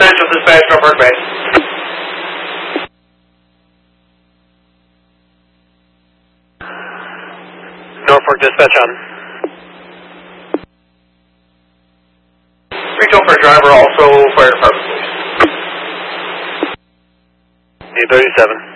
Central Dispatch, Norfolk Bay. Norfolk Dispatch on. Reach for driver, also fire department, please. 837.